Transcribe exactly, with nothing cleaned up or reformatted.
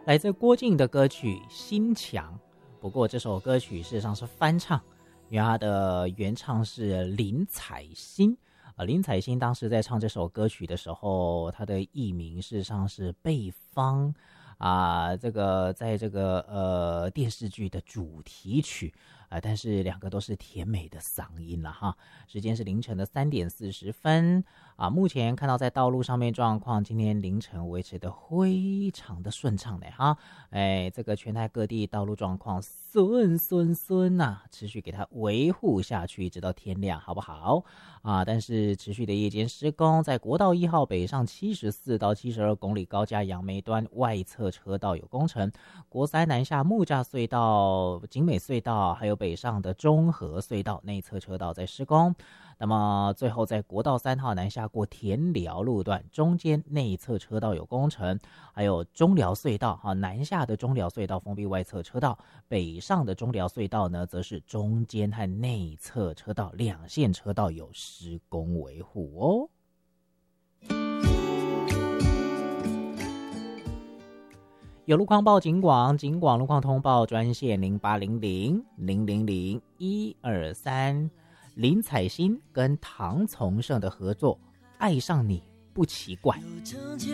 来自郭靖的歌曲《心墙》，不过这首歌曲事实上是翻唱，因为它的原唱是林采欣。呃，林采欣当时在唱这首歌曲的时候，她的艺名事实上是贝芳啊、这个在这个呃电视剧的主题曲啊、呃，但是两个都是甜美的嗓音了哈。时间是凌晨的三点四十分啊。目前看到在道路上面状况，今天凌晨维持的非常的顺畅的哈。哎，这个全台各地道路状况顺顺顺呐，持续给它维护下去，直到天亮，好不好啊？但是持续的夜间施工，在国道一号北上七十四到七十二公里高架杨梅端外侧车道有工程，国三南下木栅隧道、景美隧道，还有北上的中和隧道内侧车道在施工。那么最后在国道三号南下过田寮路段，中间内侧车道有工程，还有中寮隧道哈，南下的中寮隧道封闭外侧车道，北上的中寮隧道呢，则是中间和内侧车道两线车道有施工维护哦。有路况报警广，警广路况通报专线零八零零零零零一二三。林采欣跟唐从圣的合作《爱上你不奇怪》。